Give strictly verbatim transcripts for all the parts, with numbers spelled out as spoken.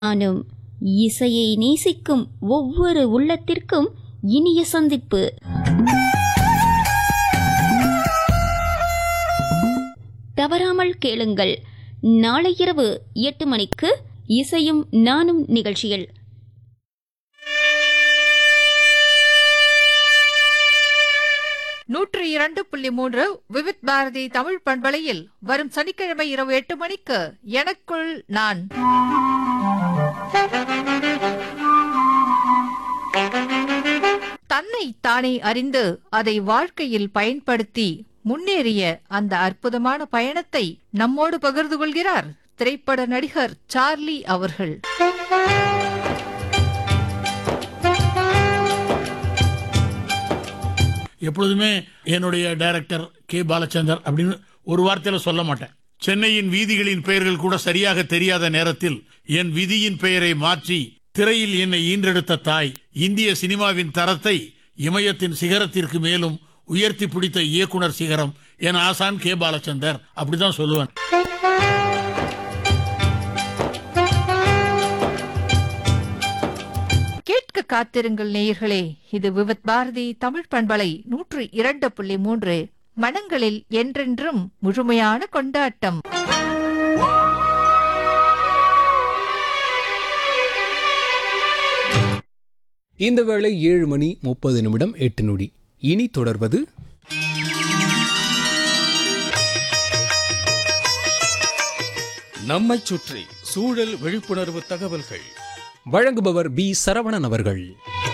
நானும் இசையை நேசிக்கும் ஒவ்வொரு உள்ளத்திற்கும் இனிய சந்திப்பு. தவறாமல் கேளுங்கள். நாளை இரவு எட்டு மணிக்கு இசையும் நானும் நிகழ்ச்சியில் நூற்றி இரண்டு புள்ளி மூன்று விவித் பாரதி தமிழ் பண்பலையில் வரும் சனிக்கிழமை இரவு எட்டு மணிக்கு எனக்குள் நான். தன்னை தானே அறிந்து அதை வாழ்க்கையில் பயன்படுத்தி முன்னேறிய அந்த அற்புதமான பயணத்தை நம்மோடு பகிர்ந்து கொள்கிறார் திரைப்பட நடிகர் சார்லி அவர்கள். எப்பொழுதுமே என்னுடைய டைரக்டர் கே பாலச்சந்தர் அப்படின்னு ஒரு வார்த்தையில சொல்ல மாட்டேன். சென்னையின் வீதிகளின் பெயர்கள் கூட சரியாக தெரியாத நேரத்தில் என் விதியின் பெயரை மாற்றி திரையில் என்னை ஈன்றெடுத்த தாய், இந்திய சினிமாவின் தரத்தை இமயத்தின் சிகரத்திற்கு மேலும் உயர்த்தி பிடித்த இயக்குனர் சிகரம் என் ஆசான் கே பாலச்சந்தர், அப்படிதான் சொல்லுவேன். கேட்க காத்திருங்கள் நேயர்களே, இது விவித் பாரதி தமிழ் பண்பலை நூற்று இரண்டு புள்ளி மூன்று. மனங்களில் என்றென்றும் முழுமையான கொண்டாட்டம். இந்த வேளை ஏழு மணி முப்பது நிமிடம் எட்டு நொடி. இனி தொடர்வது நம்மை சுற்றி சூழல் விழிப்புணர்வு தகவல்கள். வழங்குபவர் பி சரவணன் அவர்கள்.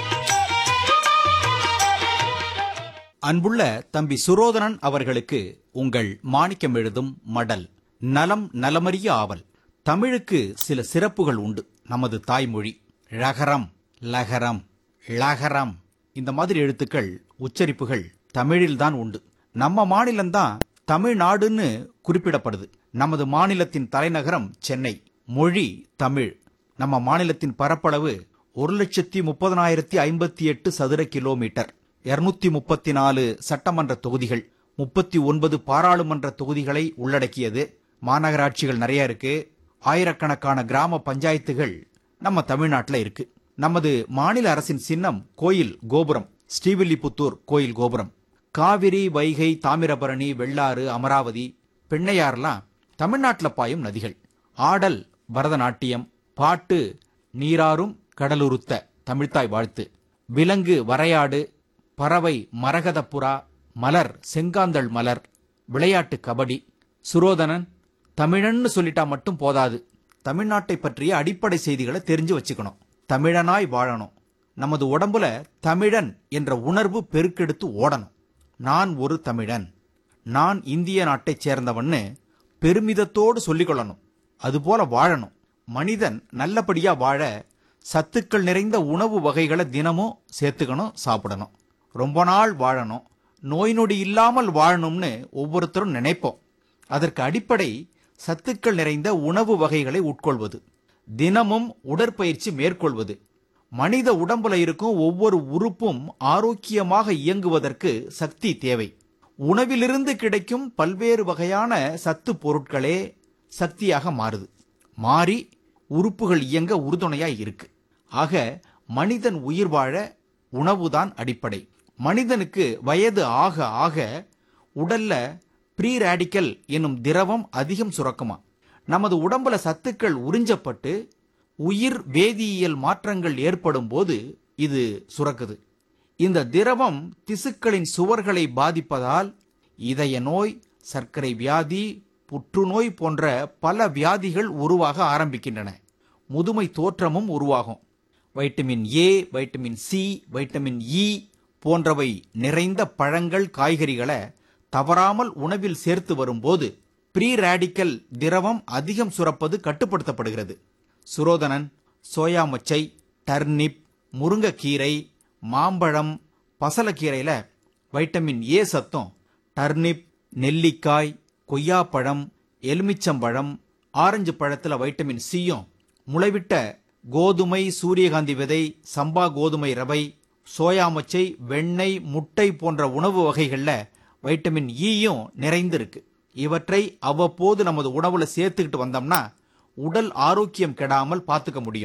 அன்புள்ள தம்பி சுரோதனன் அவர்களுக்கு உங்கள் மாணிக்கம் எழுதும் மடல். நலம் நலமறிய ஆவல். தமிழுக்கு சில சிறப்புகள் உண்டு. நமது தாய்மொழி ழகரம், லகரம், ழகரம் இந்த மாதிரி எழுத்துக்கள், உச்சரிப்புகள் தமிழில்தான் உண்டு. நம்ம மாநிலம்தான் தமிழ்நாடுன்னு குறிப்பிடப்படுது. நமது மாநிலத்தின் தலைநகரம் சென்னை. மொழி தமிழ். நம்ம மாநிலத்தின் பரப்பளவு ஒரு லட்சத்தி முப்பதனாயிரத்தி ஐம்பத்தி எட்டு சதுர கிலோமீட்டர். இருநூத்தி முப்பத்தி நாலு சட்டமன்ற தொகுதிகள், முப்பத்தி ஒன்பது பாராளுமன்ற தொகுதிகளை உள்ளடக்கியது. மாநகராட்சிகள் நிறைய இருக்கு. ஆயிரக்கணக்கான கிராம பஞ்சாயத்துகள் நம்ம தமிழ்நாட்டில் இருக்கு. நமது மாநில அரசின் சின்னம் கோயில் கோபுரம், ஸ்ரீவில்லிபுத்தூர் கோயில் கோபுரம். காவிரி, வைகை, தாமிரபரணி, வெள்ளாறு, அமராவதி, பெண்ணையாறுலாம் தமிழ்நாட்டில் பாயும் நதிகள். ஆடல் பரதநாட்டியம், பாட்டு நீராறும் கடலுறுத்த தமிழ்த்தாய் வாழ்த்து, விலங்கு வரையாடு, பறவை மரகதப்புறா, மலர் செங்காந்தள் மலர், விளையாட்டு கபடி. சுரோதனன் தமிழன்னு சொல்லிட்டா மட்டும் போதாது. தமிழ்நாட்டை பற்றிய அடிப்படை செய்திகளை தெரிஞ்சு வச்சுக்கணும். தமிழனாய் வாழணும். நமது உடம்புல தமிழன் என்ற உணர்வு பெருக்கெடுத்து ஓடணும். நான் ஒரு தமிழன், நான் இந்திய நாட்டைச் சேர்ந்தவன்னு பெருமிதத்தோடு சொல்லிக்கொள்ளணும். அதுபோல வாழணும். மனிதன் நல்லபடியா வாழ சத்துக்கள் நிறைந்த உணவு வகைகளை தினமும் சேர்த்துக்கணும், சாப்பிடணும். ரொம்ப நாள் வாழணும், நோய் நொடி இல்லாமல் வாழணும்னு ஒவ்வொருத்தரும் நினைப்போம். அதற்கு அடிப்படை சத்துக்கள் நிறைந்த உணவு வகைகளை உட்கொள்வது, தினமும் உடற்பயிற்சி மேற்கொள்வது. மனித உடம்புல இருக்கும் ஒவ்வொரு உறுப்பும் ஆரோக்கியமாக இயங்குவதற்கு சக்தி தேவை. உணவிலிருந்து கிடைக்கும் பல்வேறு வகையான சத்து பொருட்களே சக்தியாக மாறுது. மாறி உறுப்புகள் இயங்க உறுதுணையாய் இருக்கு. ஆக மனிதன் உயிர் வாழ உணவுதான் அடிப்படை. மனிதனுக்கு வயது ஆக ஆக உடல்ல ப்ரீ ரேடிக்கல் என்னும் திரவம் அதிகம் சுரக்குமா. நமது உடம்புல சத்துக்கள் உறிஞ்சப்பட்டு உயிர் வேதியியல் மாற்றங்கள் ஏற்படும் போது இது சுரக்குது. இந்த திரவம் திசுக்களின் சுவர்களை பாதிப்பதால் இதய நோய், சர்க்கரை வியாதி, புற்றுநோய் போன்ற பல வியாதிகள் உருவாக ஆரம்பிக்கின்றன. முதுமை தோற்றமும் உருவாகும். Vitamin A, vitamin C, vitamin E போன்றவை நிறைந்த பழங்கள், காய்கறிகளை தவறாமல் உணவில் சேர்த்து வரும்போது ப்ரீ ரேடிக்கல் திரவம் அதிகம் சுரப்பது கட்டுப்படுத்தப்படுகிறது. சுரோதனன், சோயா மொச்சை, டர்னிப், முருங்கைக்கீரை, மாம்பழம், பசலக்கீரையில வைட்டமின் ஏ சத்தும், டர்னிப், நெல்லிக்காய், கொய்யாப்பழம், எலுமிச்சம்பழம், ஆரஞ்சு பழத்தில் வைட்டமின் சியும், முளைவிட்ட கோதுமை, சூரியகாந்தி விதை, சம்பா கோதுமை ரவை, சோயா மொச்சை, வெண்ணெய், முட்டை போன்ற உணவு வகைகளில் வைட்டமின் ஈயும் நிறைந்திருக்கு. இவற்றை அவ்வப்போது நமது உணவுல சேர்த்துக்கிட்டு வந்தோம்னா உடல் ஆரோக்கியம் கெடாமல் பார்த்துக்க முடியும்.